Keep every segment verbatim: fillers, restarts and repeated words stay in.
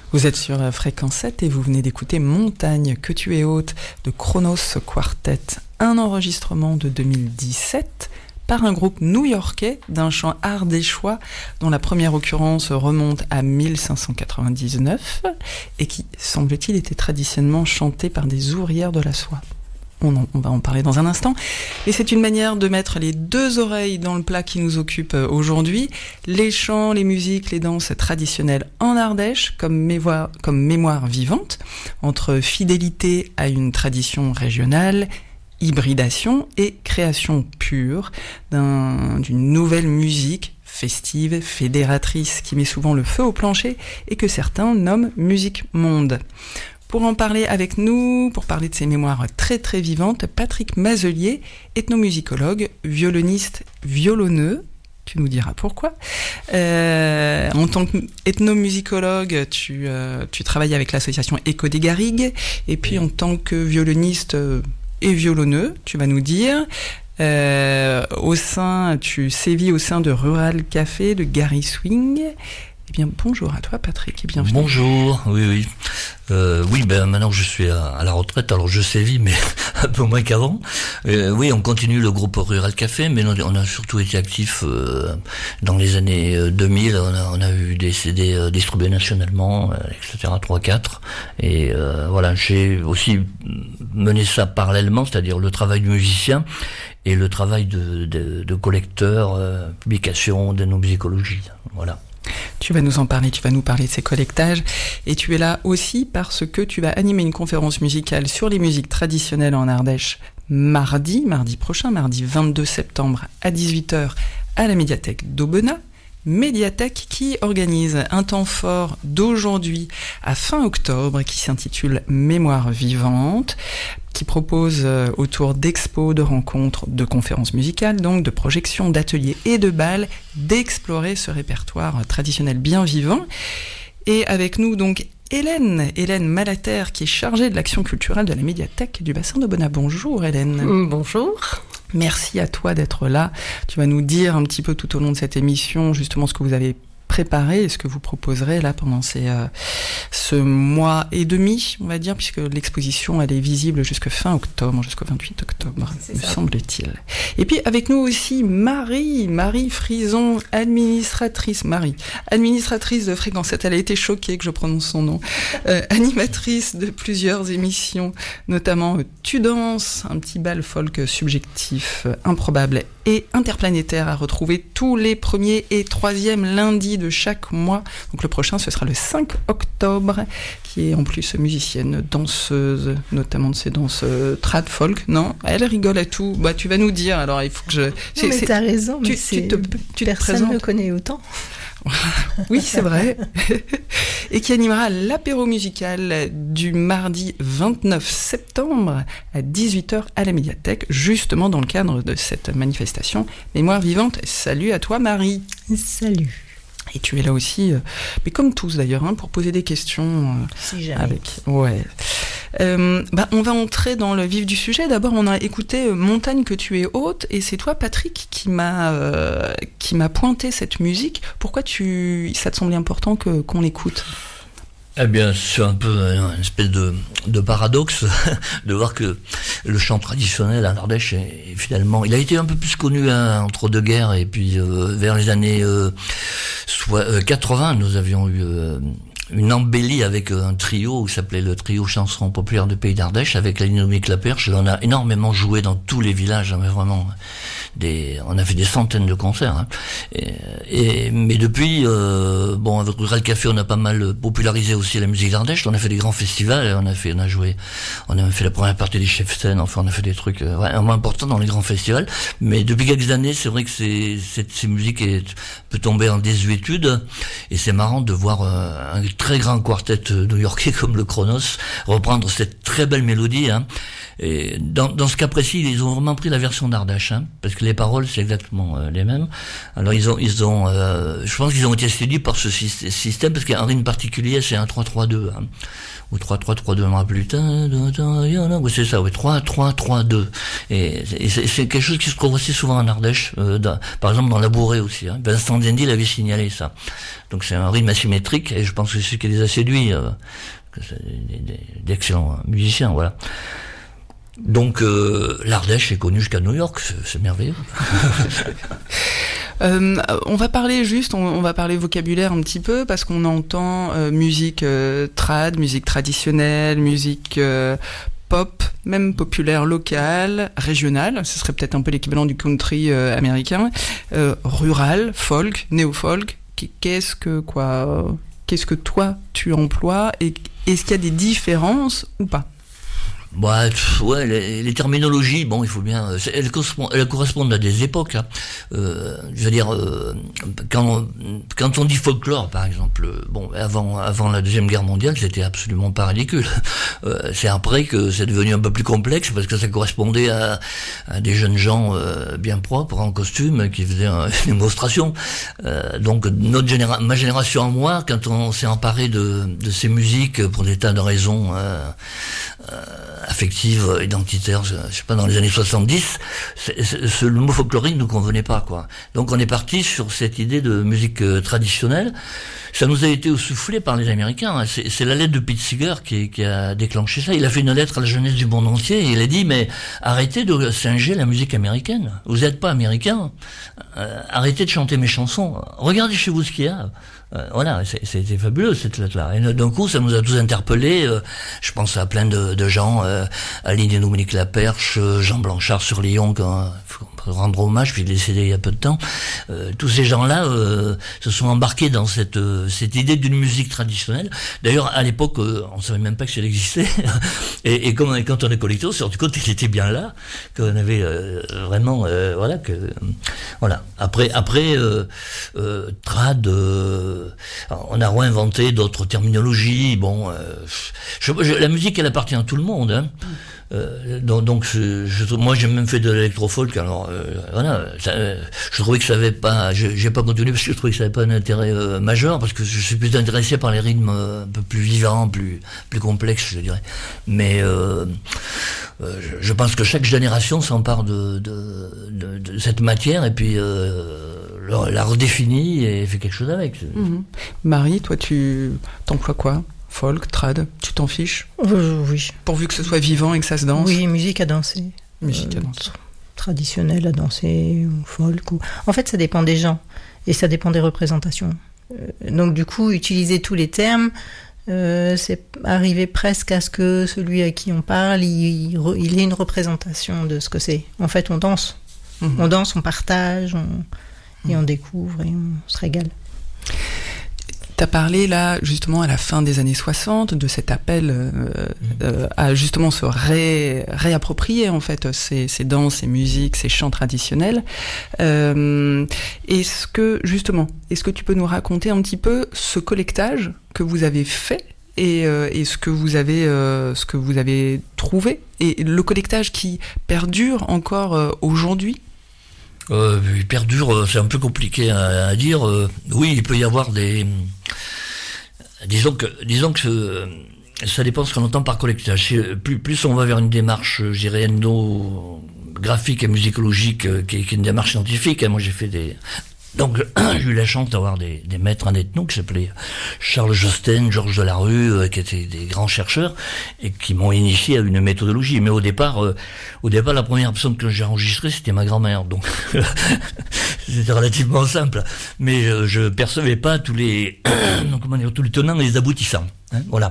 Vous êtes sur Fréquence sept et vous venez d'écouter Montagne que tu es haute de Chronos Quartet, un enregistrement de deux mille dix-sept par un groupe new-yorkais d'un chant ardéchois dont la première occurrence remonte à mille cinq cent quatre-vingt-dix-neuf et qui, semble-t-il, était traditionnellement chanté par des ouvrières de la soie. On, en, on va en parler dans un instant. Et c'est une manière de mettre les deux oreilles dans le plat qui nous occupe aujourd'hui. Les chants, les musiques, les danses traditionnelles en Ardèche comme mémoire, comme mémoire vivante, entre fidélité à une tradition régionale, hybridation et création pure d'un, d'une nouvelle musique festive, fédératrice, qui met souvent le feu au plancher et que certains nomment musique monde. Pour en parler avec nous, pour parler de ces mémoires très très vivantes, Patrick Mazelier, ethnomusicologue, violoniste, violonneux, tu nous diras pourquoi. Euh, en tant qu'ethnomusicologue, tu, euh, tu travailles avec l'association Écho des Garrigues, et puis en tant que violoniste et violonneux, tu vas nous dire, euh, au sein, tu sévis au sein de Rural Café, de Gary Swing. Eh bien, bonjour à toi, Patrick, et bienvenue. Bonjour, oui, oui. Euh, oui, ben maintenant que je suis à, à la retraite, alors je sévis, mais un peu moins qu'avant. Euh, oui, on continue le groupe Rural Café, mais on a surtout été actifs euh, dans les années deux mille. On a, on a eu des C D euh, distribués nationalement, euh, et cetera, trois quatre. Et euh, voilà, j'ai aussi mené ça parallèlement, c'est-à-dire le travail du musicien et le travail de, de, de collecteur, euh, publication, d'ethnomusicologie. Voilà. Tu vas nous en parler, tu vas nous parler de ces collectages, et tu es là aussi parce que tu vas animer une conférence musicale sur les musiques traditionnelles en Ardèche mardi, mardi prochain, mardi vingt-deux septembre à dix-huit heures à la médiathèque d'Aubenas. Médiathèque qui organise un temps fort d'aujourd'hui à fin octobre qui s'intitule Mémoire vivante, qui propose euh, autour d'expos, de rencontres, de conférences musicales, donc de projections, d'ateliers et de bals, d'explorer ce répertoire traditionnel bien vivant. Et avec nous donc Hélène, Hélène Malater, qui est chargée de l'action culturelle de la médiathèque du bassin d'Aubenas. Bonjour Hélène. Bonjour. Merci à toi d'être là. Tu vas nous dire un petit peu tout au long de cette émission justement ce que vous avez préparé et ce que vous proposerez là pendant ces, euh, ce mois et demi, on va dire, puisque l'exposition elle est visible jusqu'à fin octobre, jusqu'au vingt-huit octobre, me semble-t-il. Et puis avec nous aussi Marie, Marie Frison, administratrice, Marie, administratrice de Fréquence sept, elle a été choquée que je prononce son nom, euh, animatrice de plusieurs émissions, notamment euh, Tu danses, un petit bal folk subjectif, euh, improbable et interplanétaire à retrouver tous les premiers et troisièmes lundis de chaque mois. Donc le prochain, ce sera le cinq octobre, qui est en plus musicienne, danseuse, notamment de ces danses euh, trad folk. Non, elle rigole à tout. Bah, tu vas nous dire, alors il faut que je... Non, c'est, mais c'est... t'as raison, mais tu, c'est... tu te, tu personne ne me connaît autant. Oui, c'est vrai. Et qui animera l'apéro musical du mardi vingt-neuf septembre à dix-huit heures à la médiathèque, justement dans le cadre de cette manifestation Mémoire vivante. Salut à toi, Marie. Salut. Et tu es là aussi, euh, mais comme tous d'ailleurs, hein, pour poser des questions. Euh, si jamais. Avec, ouais. Euh, bah, on va entrer dans le vif du sujet. D'abord, on a écouté euh, Montagne que tu es haute, et c'est toi, Patrick, qui m'a euh, qui m'a pointé cette musique. Pourquoi tu, ça te semblait important que qu'on l'écoute ? Eh bien, c'est un peu une espèce de, de paradoxe de voir que le chant traditionnel en Ardèche est, est finalement, il a été un peu plus connu hein, entre deux guerres, et puis euh, vers les années euh, soit, euh, quatre-vingts, nous avions eu euh, une embellie avec un trio qui s'appelait le trio Chansons populaires du Pays d'Ardèche, avec la Linomi Claperche. On a énormément joué dans tous les villages, hein, mais vraiment des, on a fait des centaines de concerts. Hein. Et, et mais depuis, euh, bon, avec Rural Café, on a pas mal popularisé aussi la musique d'Ardèche. On a fait des grands festivals, on a fait, on a joué, on a fait la première partie des chefs scène. Enfin, on a fait des trucs euh, vraiment importants dans les grands festivals. Mais depuis quelques années, c'est vrai que c'est, cette, ces musiques est, peut tomber en désuétude. Et c'est marrant de voir euh, un très grand quartet new-yorkais comme le Chronos reprendre cette très belle mélodie, hein, Et dans, dans ce cas précis, ils ont vraiment pris la version d'Ardèche, hein, parce que les paroles c'est exactement euh, les mêmes. Alors ils ont, ils ont, euh, je pense qu'ils ont été séduits par ce système parce qu'il y a un rythme particulier, c'est un trois trois deux, hein, ou trois trois trois deux, je me rappelle plus. Oui, c'est ça, oui, trois trois trois deux. Et, et c'est, c'est quelque chose qui se trouve aussi souvent en Ardèche, euh, dans, par exemple dans la Bourrée aussi. Hein. Vincent Dendy l'avait signalé ça. Donc c'est un rythme asymétrique et je pense que c'est ce qui les a séduits. Euh, que c'est des, des, d'excellents musiciens, voilà. Donc euh, l'Ardèche est connue jusqu'à New York, c'est, c'est merveilleux. euh, on va parler juste, on, on va parler vocabulaire un petit peu parce qu'on entend euh, musique euh, trad, musique traditionnelle, musique euh, pop, même populaire locale, régionale, ce serait peut-être un peu l'équivalent du country euh, américain, euh, rural, folk, néo-folk. Qu'est-ce que quoi Qu'est-ce que toi tu emploies et est-ce qu'il y a des différences ou pas? Bah, ouais, les, les terminologies, bon, il faut bien, elles correspondent, elles correspondent à des époques. Hein. Euh, je veux dire, euh, quand on, quand on dit folklore, par exemple, bon, avant, avant la deuxième guerre mondiale, c'était absolument pas ridicule. Euh, c'est après que c'est devenu un peu plus complexe parce que ça correspondait à, à des jeunes gens euh, bien propres en costume qui faisaient un, une démonstration. Euh, donc notre généra- ma génération à moi, quand on s'est emparé de, de ces musiques pour des tas de raisons. Euh, euh, affective, identitaire, je, je sais pas, dans les années soixante-dix, c'est, c'est, c'est, le mot folklorique nous convenait pas, quoi. Donc on est parti sur cette idée de musique euh, traditionnelle. Ça nous a été soufflé par les Américains. Hein. C'est, c'est la lettre de Pete Seeger qui, qui a déclenché ça. Il a fait une lettre à la jeunesse du monde entier et il a dit, mais arrêtez de singer la musique américaine. Vous n'êtes pas américain. Euh, arrêtez de chanter mes chansons. Regardez chez vous ce qu'il y a. Euh, voilà, c'est, c'était fabuleux cette lettre-là. Et d'un coup, ça nous a tous interpellés. Euh, je pense à plein de, de gens, euh, Aline et Dominique Laperche, euh, Jean Blanchard sur Lyon, quand faut rendre hommage, puis il est décédé il y a peu de temps. Euh, tous ces gens-là euh, se sont embarqués dans cette euh, cette idée d'une musique traditionnelle. D'ailleurs, à l'époque, euh, on savait même pas que ça existait. et, et quand, quand on est collecté, on s'est rendu compte qu'il était bien là, qu'on avait euh, vraiment, euh, voilà, que euh, voilà. Après, après, euh, euh, trad. Euh, on a réinventé d'autres terminologies. Bon, euh, je, je, la musique, elle appartient à tout le monde. Hein. Euh, donc, donc je, je, moi, j'ai même fait de l'électro-folk. Alors, euh, voilà, ça, je trouvais que ça avait pas. Je, j'ai pas continué parce que je trouvais que ça avait pas un intérêt euh, majeur, parce que je suis plus intéressé par les rythmes un peu plus vivants, plus plus complexes, je dirais. Mais euh, euh, je, je pense que chaque génération s'empare de de, de, de cette matière et puis euh, la redéfinit et fait quelque chose avec. Mmh. Marie, toi, tu t'emploies quoi? Folk, trad, tu t'en fiches? euh, Oui. Pourvu que ce soit vivant et que ça se danse? Oui, musique à danser. Musique euh, à danser. Traditionnelle à danser, ou folk. Ou... En fait, ça dépend des gens et ça dépend des représentations. Euh, donc, du coup, utiliser tous les termes, euh, c'est arriver presque à ce que celui à qui on parle, il, il, il ait une représentation de ce que c'est. En fait, on danse. Mmh. On danse, on partage, on, mmh. et on découvre et on se régale. T'as parlé là justement à la fin des années soixante de cet appel euh, euh, à justement se ré, réapproprier en fait ces, ces danses, ces musiques, ces chants traditionnels. Euh, est-ce que justement, est-ce que tu peux nous raconter un petit peu ce collectage que vous avez fait et, euh, et ce que vous avez, euh, ce que vous avez trouvé et le collectage qui perdure encore euh, aujourd'hui? Euh, il perdure, c'est un peu compliqué à, à dire. Euh, oui, il peut y avoir des... Disons que, disons que euh, ça dépend de ce qu'on entend par collectage. Plus, plus on va vers une démarche, je dirais, ethnographique et musicologique, euh, qui, qui est une démarche scientifique. Moi, j'ai fait des... Donc, j'ai eu la chance d'avoir des, des maîtres en ethno qui s'appelaient Charles Josten, Georges Delarue, euh, qui étaient des grands chercheurs et qui m'ont initié à une méthodologie. Mais au départ, euh, au départ, la première personne que j'ai enregistrée, c'était ma grand-mère. Donc, c'était relativement simple. Mais euh, je percevais pas tous les, comment dire, tous les tenants et les aboutissants. Hein, voilà.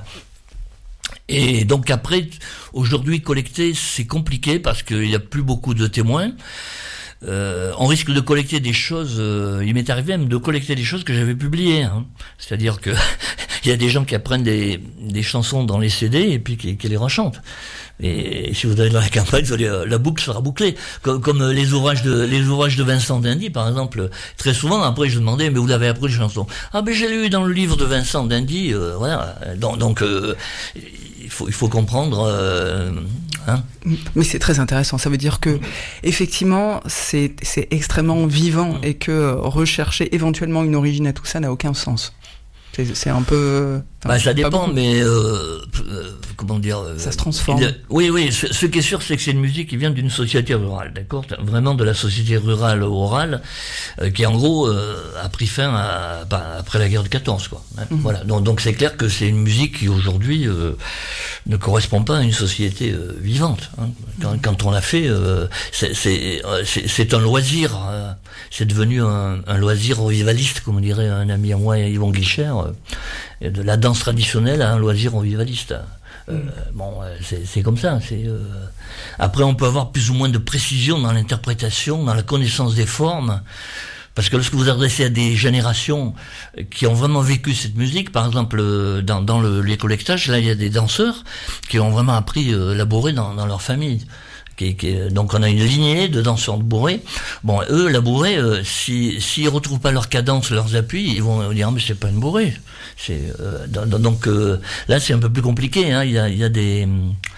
Et donc après, aujourd'hui, collecter, c'est compliqué parce qu'il y a plus beaucoup de témoins. Euh, on risque de collecter des choses, euh, il m'est arrivé même de collecter des choses que j'avais publiées, hein. C'est-à-dire que Il y a des gens qui apprennent des, des chansons dans les C D et puis qui, qui les rechantent. Et si vous allez dans la campagne, vous allez, la boucle sera bouclée. Comme, comme les ouvrages de, les ouvrages de Vincent d'Indy, par exemple. Très souvent, après, je demandais, mais vous l'avez appris les chansons? Ah, ben, j'ai lu dans le livre de Vincent d'Indy, euh, voilà. Donc, donc euh, il faut, il faut comprendre, euh, hein. Mais c'est très intéressant. Ça veut dire que, effectivement, c'est, c'est extrêmement vivant et que rechercher éventuellement une origine à tout ça n'a aucun sens. C'est, c'est un peu... Bah, ça dépend, mais euh, euh, comment dire euh, ça se transforme. Il, oui, oui. Ce, ce qui est sûr, c'est que c'est une musique qui vient d'une société rurale, d'accord, vraiment de la société rurale orale, euh, qui en gros euh, a pris fin à, bah, après la guerre de quatorze, quoi. Hein, mm-hmm. Voilà. Donc, donc c'est clair que c'est une musique qui aujourd'hui euh, ne correspond pas à une société euh, vivante. Hein. Quand, mm-hmm. quand on l'a fait, euh, c'est, c'est, c'est, c'est un loisir. Euh, c'est devenu un, un loisir revivaliste, comme dirait un ami à moi, Yvon Guicher. Euh, de la danse traditionnelle à un loisir revivaliste. Euh, bon, c'est, c'est comme ça. C'est, euh... Après, on peut avoir plus ou moins de précision dans l'interprétation, dans la connaissance des formes, parce que lorsque vous adressez à des générations qui ont vraiment vécu cette musique, par exemple dans, dans le, les collectages, là il y a des danseurs qui ont vraiment appris euh, la bourrée dans, dans leur famille. Qui, qui, donc on a une lignée de danseurs de bourrée. Bon, eux, la bourrée, euh, si s'ils retrouvent pas leur cadence, leurs appuis, ils vont dire ah, mais c'est pas une bourrée. C'est euh, donc euh, là c'est un peu plus compliqué. Hein. Il y a il y a des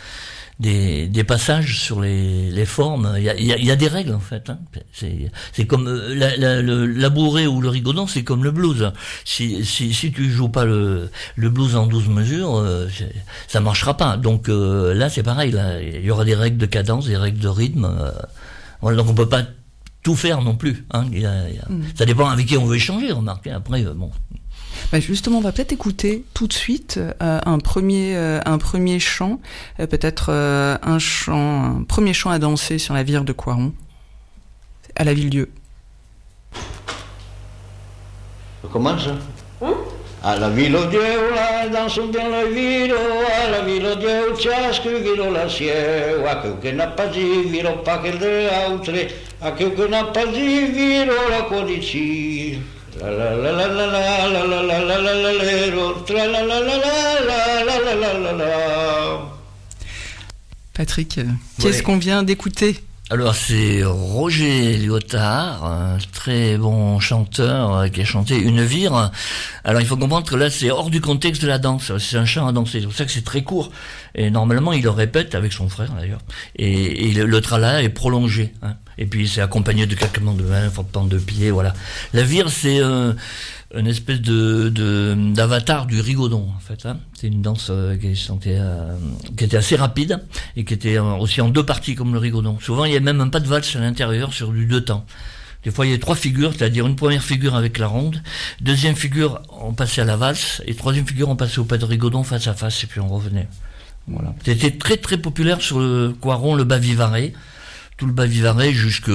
des des passages sur les les formes. Il y a il y a, il y a des règles en fait. Hein. C'est c'est comme euh, la la le, la bourrée ou le rigodon, c'est comme le blues. Si si si tu joues pas le le blues en douze mesures, euh, ça marchera pas. Donc euh, là c'est pareil. Là il y aura des règles de cadence, des règles de rythme. Euh, voilà, donc on peut pas tout faire non plus. Hein. Il y a, il y a, mm. Ça dépend avec qui on veut échanger. Remarquez. Après euh, bon. Bah justement, on va peut-être écouter tout de suite euh, un premier euh, un premier chant, euh, peut-être euh, un chant, un premier chant à danser sur la vire de Coiron, à la Ville-Dieu. On commence. Hein? À la Ville-Dieu, la danse bien la ville, à la Ville-Dieu, ciascu viro la sieu, a che n'a pas dit viro pas che de autre, a che n'a pas dit viro la codici. La la la la la la la la la la la la la la la la la la. Patrick, qu'est-ce qu'on vient d'écouter? Alors c'est Roger Lyotard, un très bon chanteur qui a chanté Une vire. Alors il faut comprendre que là c'est hors du contexte de la danse, c'est un chant à danser, c'est pour ça que c'est très court. Et normalement il le répète avec son frère d'ailleurs. Et, et le, le tralala est prolongé. Hein. Et puis c'est accompagné de claquements de mains, frottements de pieds, voilà. La vire c'est euh, une espèce de, de d'avatar du rigodon en fait. Hein. C'est une danse euh, qui, était, euh, qui était assez rapide et qui était euh, aussi en deux parties comme le rigodon. Souvent il y a même un pas de valse à l'intérieur sur du deux temps. Des fois il y a trois figures, c'est-à-dire une première figure avec la ronde, deuxième figure on passait à la valse et troisième figure on passait au pas de rigodon face à face et puis on revenait. Voilà. C'était très très populaire sur le Coiron, le bas Vivarais. Tout le bas Vivarais jusque,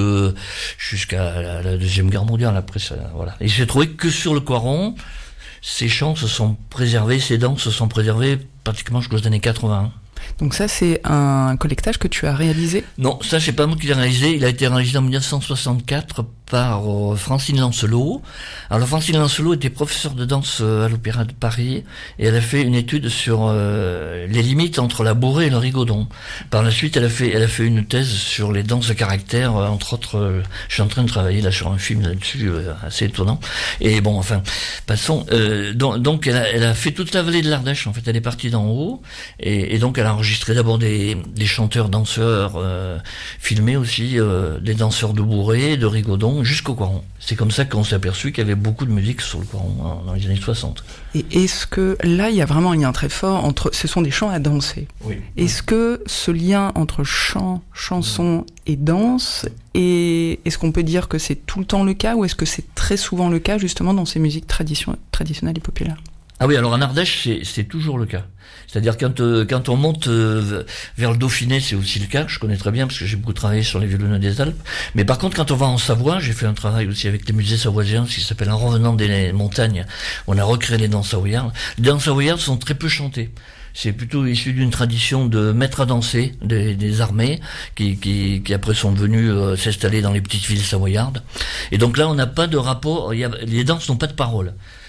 jusqu'à la, la Deuxième Guerre mondiale, après ça, voilà. Et j'ai trouvé que sur le Coiron, ces chants se sont préservés, ces danses se sont préservées pratiquement jusqu'aux années quatre-vingts. Donc ça, c'est un collectage que tu as réalisé? Non, ça, c'est pas moi qui l'ai réalisé. Il a été réalisé en dix-neuf cent soixante-quatre par euh, Francine Lancelot. Alors, Francine Lancelot était professeure de danse euh, à l'Opéra de Paris et elle a fait une étude sur euh, les limites entre la bourrée et le rigodon. Par la suite, elle a fait, elle a fait une thèse sur les danses de caractère, euh, entre autres. Euh, je suis en train de travailler là sur un film là-dessus, euh, assez étonnant. Et bon, enfin, passons. Euh, donc, donc elle, a, elle a fait toute la vallée de l'Ardèche. En fait, elle est partie d'en haut et, et donc elle a enregistré d'abord des, des chanteurs, danseurs, euh, filmés aussi, euh, des danseurs de bourrée, de rigodon, jusqu'au Coiron. C'est comme ça qu'on s'est aperçu qu'il y avait beaucoup de musique sur le Coiron hein, dans les années soixante. Et est-ce que là, il y a vraiment un lien très fort entre... Ce sont des chants à danser. Oui. Est-ce oui. que ce lien entre chant, chanson et danse, et est-ce qu'on peut dire que c'est tout le temps le cas, ou est-ce que c'est très souvent le cas, justement, dans ces musiques tradition, traditionnelles et populaires? Ah oui, alors en Ardèche, c'est, c'est toujours le cas. C'est-à-dire quand euh, quand on monte euh, vers le Dauphiné, c'est aussi le cas. Je connais très bien parce que j'ai beaucoup travaillé sur les violoneux des Alpes. Mais par contre, quand on va en Savoie, j'ai fait un travail aussi avec les musées savoisiens, ce qui s'appelle En revenant des montagnes. On a recréé les danses savoyardes. Les danses savoyardes sont très peu chantées. C'est plutôt issu d'une tradition de maîtres à danser des, des armées qui, qui, qui après sont venus euh, s'installer dans les petites villes savoyardes. Et donc là, on n'a pas de rapport. Il y a, les danses n'ont pas de parole.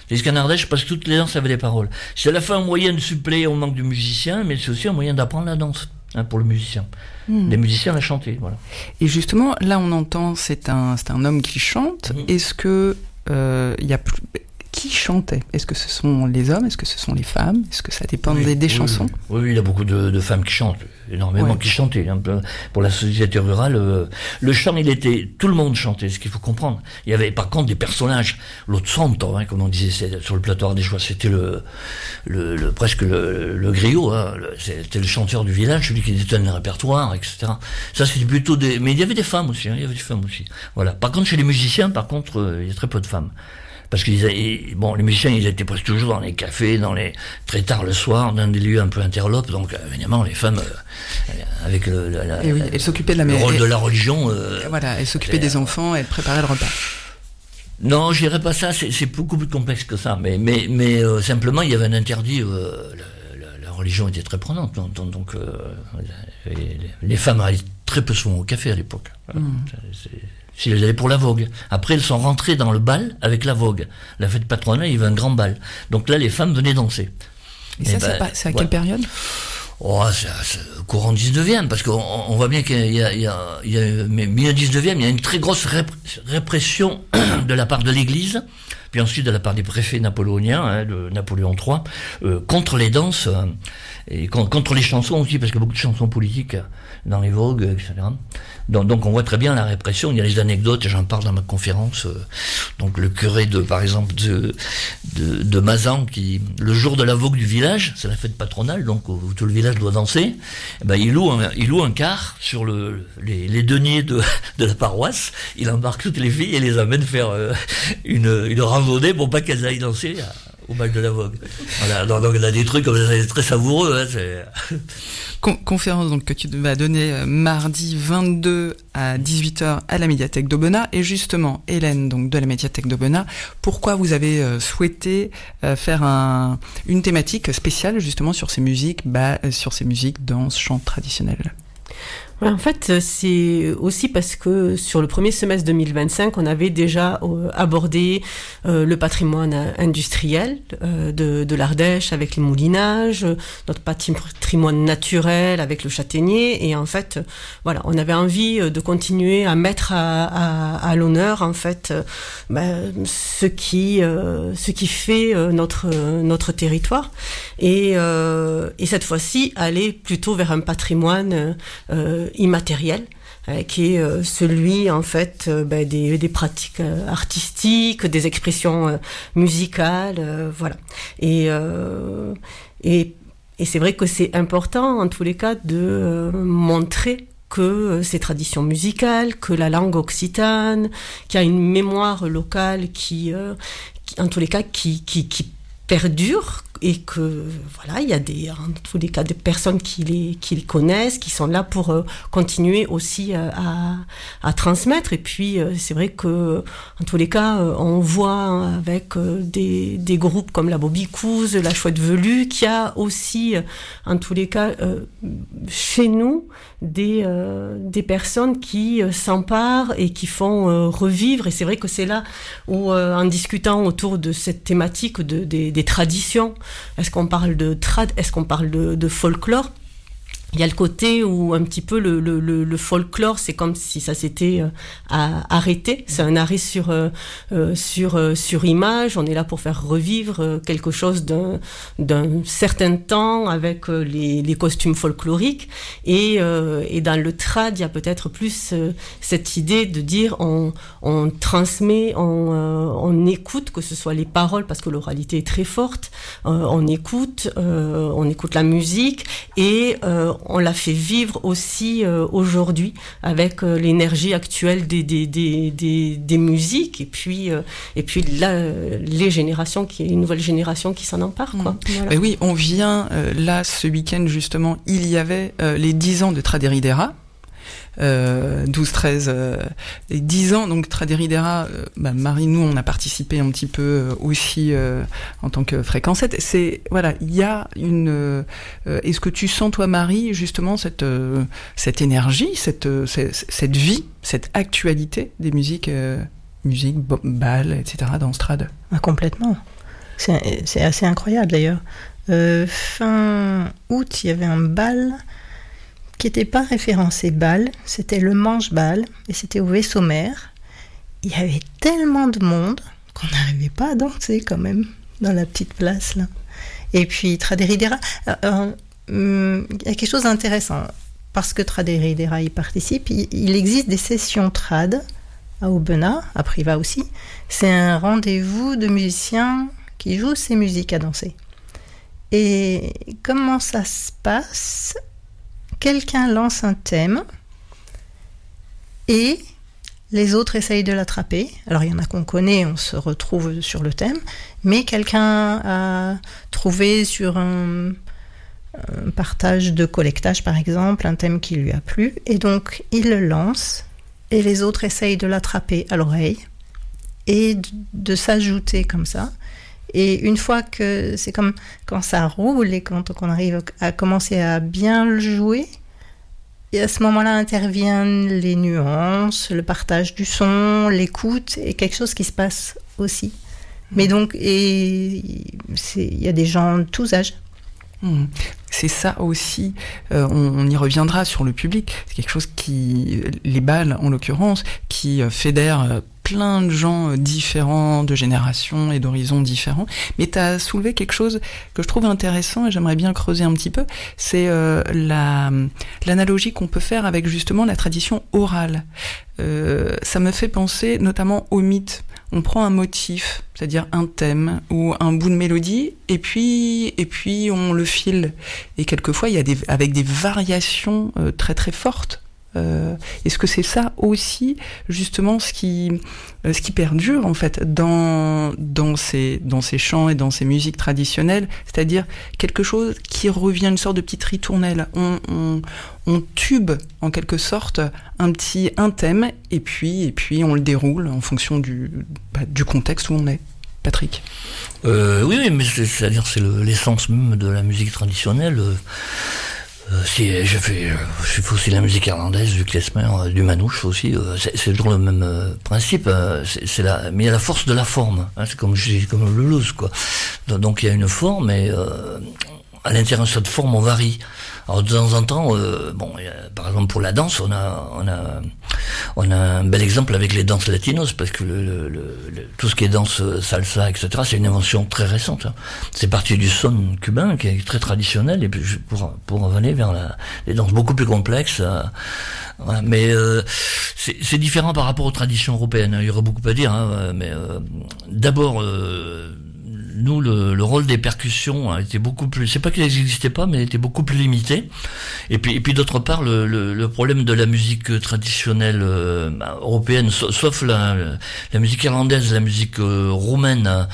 Tandis qu'en Ardèche, parce que toutes les danses avaient des paroles. C'est à la fois un moyen de suppléer au manque du musicien, mais c'est aussi un moyen d'apprendre la danse, hein, pour le musicien. Mmh. Les musiciens la chantaient, voilà. Et justement, là on entend, c'est un, c'est un homme qui chante. Mmh. Est-ce que euh, il y a plus... Qui chantait ? Est-ce que ce sont les hommes ? Est-ce que ce sont les femmes ? Est-ce que ça dépend oui, des, des oui, chansons ? oui, oui, il y a beaucoup de, de femmes qui chantent, énormément ouais. qui chantaient. Hein. Pour la société rurale, euh, le chant, il était, tout le monde chantait, ce qu'il faut comprendre. Il y avait par contre des personnages, l'autre santo, hein, comme on disait sur le plateau ardéchois, c'était le, le, le presque le, le griot, hein, le, c'était le chanteur du village, celui qui détenait le répertoire, et cetera. Ça, c'était plutôt des, mais il y avait des femmes aussi, hein, il y avait des femmes aussi. Voilà. Par contre, chez les musiciens, par contre, euh, il y a très peu de femmes. Parce que bon, les musiciens, ils étaient presque toujours dans les cafés, dans les très tard le soir, dans des lieux un peu interlopes. Donc, évidemment, les femmes, euh, avec le, la, la, oui, elles s'occupaient de la le rôle et, de la religion. Euh, voilà, elles s'occupaient des enfants, elles préparaient le repas. Non, je dirais pas ça. C'est, c'est beaucoup plus complexe que ça. Mais, mais, mais euh, simplement, il y avait un interdit. Euh, la, la, la religion était très prenante. Donc, donc euh, les, les femmes allaient très peu souvent au café à l'époque. Voilà. Mmh. C'est, c'est, Si elles allaient pour la vogue. Après, elles sont rentrées dans le bal avec la vogue. La fête patronale, il y avait un grand bal. Donc là, les femmes venaient danser. Et, Et ça, ben, c'est, pas, c'est à quelle ouais. période ? Oh, c'est, c'est courant dix-neuvième, parce qu'on on voit bien qu'il y a, il y a, il y a mais milieu dix-neuvième, il y a une très grosse rép- répression de la part de l'Église, puis ensuite de la part des préfets napoléoniens, hein, de Napoléon trois, euh, contre les danses, euh, et con, contre les chansons aussi, parce qu'il y a beaucoup de chansons politiques dans les vogues, et cetera. Donc, donc on voit très bien la répression. Il y a les anecdotes, et j'en parle dans ma conférence. Euh, donc le curé de, par exemple, de, de, de Mazan, qui le jour de la vogue du village, c'est la fête patronale, donc où tout le village doit danser. Eh ben il loue un, il loue un car sur le, les, les deniers de, de la paroisse. Il embarque toutes les filles et les amène faire euh, une, une randonnée pour pas qu'elles aillent danser à, au bal de la vogue. Voilà. Donc, donc il y a des trucs comme ça, c'est très savoureux. Hein, c'est... Con- conférence donc que tu vas donner euh, mardi vingt-deux à dix-huit heures à la médiathèque d'Aubenas. Et justement, Hélène, donc de la médiathèque d'Aubenas, pourquoi vous avez euh, souhaité euh, faire un, une thématique spéciale justement sur ces musiques, bah, euh, sur ces musiques, danse, chant traditionnel ? En fait, c'est aussi parce que sur le premier semestre deux mille vingt-cinq, on avait déjà euh, abordé euh, le patrimoine industriel euh, de, de l'Ardèche avec les moulinages, notre patrimoine naturel avec le châtaignier. Et en fait, voilà, on avait envie de continuer à mettre à, à, à l'honneur en fait euh, ben, ce qui euh, ce qui fait euh, notre notre territoire. Et, euh, et cette fois-ci, aller plutôt vers un patrimoine euh, immatériel, euh, qui est euh, celui en fait euh, bah, des, des pratiques euh, artistiques, des expressions euh, musicales, euh, voilà. Et, euh, et et c'est vrai que c'est important en tous les cas de euh, montrer que euh, ces traditions musicales, que la langue occitane, qu'il y a une mémoire locale qui, euh, qui en tous les cas, qui qui qui perdure, et que voilà, il y a des, en tous les cas, des personnes qui les qui les connaissent, qui sont là pour euh, continuer aussi euh, à à transmettre. Et puis euh, c'est vrai que en tous les cas, euh, on voit avec euh, des des groupes comme la Bobicouze, la Chouette Velue, qu'il y a aussi, euh, en tous les cas, euh, chez nous, des euh, des personnes qui euh, s'emparent et qui font euh, revivre. Et c'est vrai que c'est là où, euh, en discutant autour de cette thématique de des, des traditions, est-ce qu'on parle de trad, est-ce qu'on parle de, de folklore? Il y a le côté où un petit peu le, le, le, le folklore, c'est comme si ça s'était euh, arrêté. C'est un arrêt sur euh, sur euh, sur image. On est là pour faire revivre euh, quelque chose d'un d'un certain temps avec euh, les les costumes folkloriques. Et euh, et dans le trad, il y a peut-être plus euh, cette idée de dire on on transmet, on euh, on écoute, que ce soit les paroles parce que l'oralité est très forte. Euh, on écoute, euh, on écoute la musique et euh, on l'a fait vivre aussi euh, aujourd'hui avec euh, l'énergie actuelle des des des des, des musiques et puis euh, et puis là les générations qui une nouvelle génération qui s'en empare quoi. Mmh. Voilà. Ben oui, on vient euh, là ce week-end justement, il y avait euh, les dix ans de Traderidera. Euh, douze treize euh, et dix ans donc Traderidera, euh, bah, Marie, nous on a participé un petit peu euh, aussi euh, en tant que fréquencette. C'est voilà, il y a une euh, est-ce que tu sens toi Marie justement cette euh, cette énergie, cette, euh, cette cette vie, cette actualité des musiques euh, musique bal, etc. dans Strad? Ah, complètement. C'est, c'est assez incroyable d'ailleurs. Euh, fin août, il y avait un bal qui n'était pas référencé bal, c'était le Manche-Bal, et c'était au Vaisseau-Mère. Il y avait tellement de monde qu'on n'arrivait pas à danser quand même, dans la petite place là. Et puis Traderidera, euh, euh, il y a quelque chose d'intéressant, parce que Traderidera y participe, il, il existe des sessions trad à Aubenas, à Privas aussi. C'est un rendez-vous de musiciens qui jouent ces musiques à danser. Et comment ça se passe ? Quelqu'un lance un thème et les autres essayent de l'attraper. Alors il y en a qu'on connaît, on se retrouve sur le thème, mais quelqu'un a trouvé sur un, un partage de collectage par exemple un thème qui lui a plu, et donc il le lance et les autres essayent de l'attraper à l'oreille et de, de s'ajouter comme ça. Et une fois que c'est comme quand ça roule et quand on arrive à commencer à bien le jouer, et à ce moment-là interviennent les nuances, le partage du son, l'écoute, et quelque chose qui se passe aussi. Mais donc, et c'est, il y a des gens de tous âges. Mmh. C'est ça aussi, euh, on, on y reviendra sur le public, c'est quelque chose qui, les bals en l'occurrence, qui euh, fédèrent euh, plein de gens différents, de générations et d'horizons différents. Mais tu as soulevé quelque chose que je trouve intéressant et j'aimerais bien creuser un petit peu, c'est euh, la, l'analogie qu'on peut faire avec justement la tradition orale. Euh, ça me fait penser notamment au mythe. On prend un motif, c'est-à-dire un thème ou un bout de mélodie, et puis et puis on le file. Et quelquefois, il y a des avec des variations euh, très très fortes. Euh, est-ce que c'est ça aussi, justement, ce qui euh, ce qui perdure en fait dans dans ces dans ces chants et dans ces musiques traditionnelles, c'est-à-dire quelque chose qui revient, une sorte de petite ritournelle. On on on tube en quelque sorte un petit un thème et puis et puis on le déroule en fonction du bah, du contexte où on est. Patrick. Euh, oui, oui, mais c'est, c'est-à-dire c'est le, l'essence même de la musique traditionnelle. Euh, euh, si je fais, je fais aussi la musique irlandaise, du klezmer, euh, du manouche aussi. Euh, c'est, c'est toujours le même euh, principe. Euh, c'est, c'est la, mais il y a la force de la forme. Hein, c'est comme je dis, comme le blues, quoi. Donc il y a une forme et euh, à l'intérieur de cette forme on varie. Alors de temps en temps, euh, bon, euh, par exemple pour la danse, on a, on a, on a un bel exemple avec les danses latinos, parce que le, le, le, tout ce qui est danse salsa, et cetera, c'est une invention très récente. Hein. C'est parti du son cubain qui est très traditionnel, et puis pour pour revenir vers la, les danses beaucoup plus complexes. Euh, voilà. Mais euh, c'est, c'est différent par rapport aux traditions européennes. Il y aurait beaucoup à dire, hein, mais euh, d'abord. Euh, Nous, le, le rôle des percussions a été beaucoup plus. C'est pas qu'il n'existait pas, mais il était beaucoup plus limité. Et puis, et puis d'autre part, le, le, le problème de la musique traditionnelle euh, européenne, sauf la, la musique irlandaise, la musique euh, roumaine,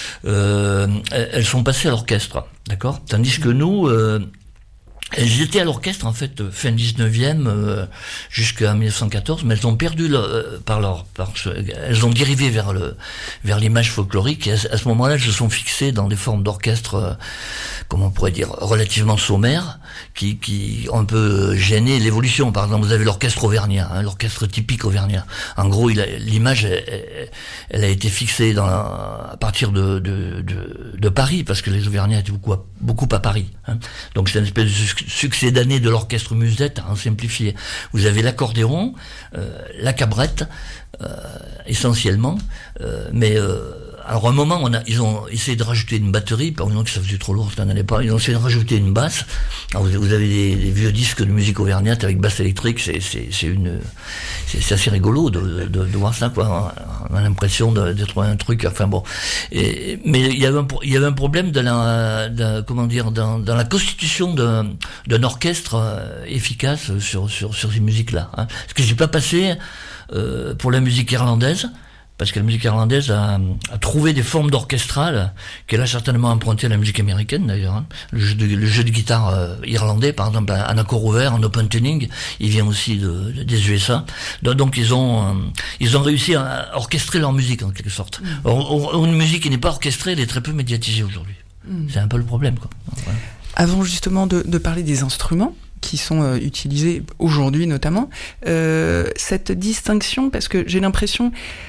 euh, elles sont passées à l'orchestre, d'accord. Tandis que nous. Euh, Elles étaient à l'orchestre en fait fin dix-neuvième euh, jusqu'à mille neuf cent quatorze, mais elles ont perdu leur, euh, par leur, par, elles ont dérivé vers le, vers l'image folklorique et à, à ce moment-là, elles se sont fixées dans des formes d'orchestre, euh, comment on pourrait dire, relativement sommaires, qui, qui ont un peu gêné l'évolution. Par exemple, vous avez l'orchestre auvergnat, hein, l'orchestre typique auvergnat. En gros, il a, l'image, elle, elle a été fixée dans la, à partir de, de, de, de Paris, parce que les Auvergnats étaient beaucoup, à, beaucoup à Paris. Hein. Donc c'est une espèce de succédané de l'orchestre musette, en simplifié. Vous avez l'accordéon, euh, la cabrette, euh, essentiellement, euh, mais euh, alors à un moment, on a, ils ont essayé de rajouter une batterie, pendant que ça faisait trop lourd, ça n'allait pas. Ils ont essayé de rajouter une basse. Alors vous, vous avez des, des vieux disques de musique auvergnate avec basse électrique, c'est, c'est, c'est une, c'est, c'est assez rigolo de, de, de voir ça, quoi. On a l'impression de, de trouver un truc. Enfin bon, et, mais il y avait un, il y avait un problème de la, de, comment dire, dans, dans la constitution d'un, d'un orchestre euh, efficace sur sur sur ces musiques-là. Hein. Ce que j'ai pas passé euh, pour la musique irlandaise. Parce que la musique irlandaise a, a trouvé des formes d'orchestrales qu'elle a certainement empruntées à la musique américaine d'ailleurs. Hein. Le, jeu de, le jeu de guitare euh, irlandais, par exemple, en accord ouvert, en open tuning, il vient aussi de, de, des U S A. Donc, donc ils ont euh, ils ont réussi à orchestrer leur musique en quelque sorte. Mmh. Or, or, une musique qui n'est pas orchestrée, elle est très peu médiatisée aujourd'hui. Mmh. C'est un peu le problème, quoi. Donc, voilà. Avant justement de, de parler des instruments qui sont euh, utilisés aujourd'hui notamment, euh, cette distinction, parce que j'ai l'impression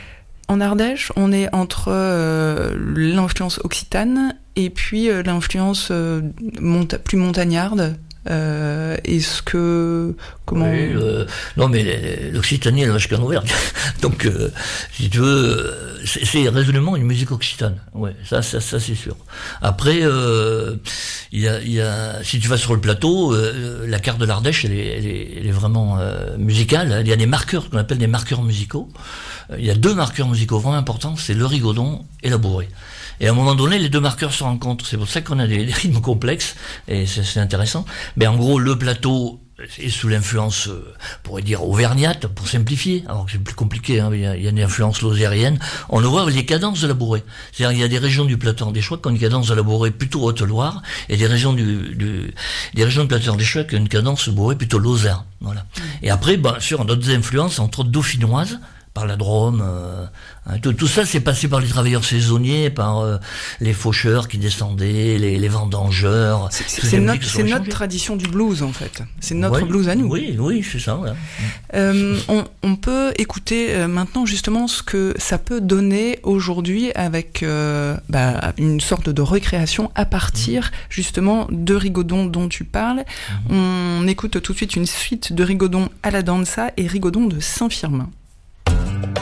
En Ardèche, on est entre euh, l'influence occitane et puis euh, l'influence euh, monta- plus montagnarde. Euh, est-ce que comment oui, euh, non mais l'Occitanie elle est vachement ouverte donc euh, si tu veux c'est, c'est résolument une musique occitane ouais ça ça ça c'est sûr. Après il euh, y a il y a si tu vas sur le plateau euh, la carte de l'Ardèche elle est elle est, elle est vraiment euh, musicale. Il y a des marqueurs qu'on appelle des marqueurs musicaux. Il y a deux marqueurs musicaux vraiment importants, c'est le rigodon et la bourrée. Et à un moment donné, les deux marqueurs se rencontrent. C'est pour ça qu'on a des, des rythmes complexes, et c'est, c'est intéressant. Mais en gros, le plateau est sous l'influence, euh, on pourrait dire, auvergnate, pour simplifier. Alors que c'est plus compliqué, hein, il y a, il y a une influence lozérienne. On le voit avec les cadences de la bourrée. C'est-à-dire, il y a des régions du plateau ardéchois qui ont une cadence de la bourrée plutôt Haute-Loire, et des régions du, du des régions du plateau ardéchois qui ont une cadence de bourrée plutôt Lozère. Voilà. Et après, bien sûr, d'autres influences, entre autres dauphinoises, par la Drôme, euh, hein, tout, tout ça c'est passé par les travailleurs saisonniers, par euh, les faucheurs qui descendaient, les, les vendangeurs. C'est, c'est, c'est, notre, c'est notre tradition du blues en fait. C'est notre oui, blues à nous. Oui, oui, c'est ça. Ouais. Euh, on, on peut écouter euh, maintenant justement ce que ça peut donner aujourd'hui avec euh, bah, une sorte de recréation à partir mmh. justement de Rigodon dont tu parles. Mmh. On écoute tout de suite une suite de Rigodon à la danza et Rigodon de Saint-Firmin.